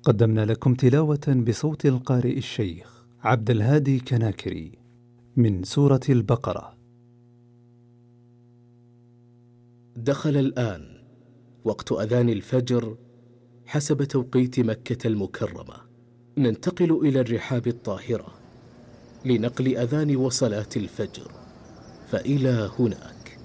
قدمنا لكم تلاوة بصوت القارئ الشيخ عبد الهادي كناكري من سورة البقرة. دخل الآن وقت أذان الفجر حسب توقيت مكة المكرمة. ننتقل إلى الرحاب الطاهرة لنقل أذان وصلاة الفجر، فإلى هناك.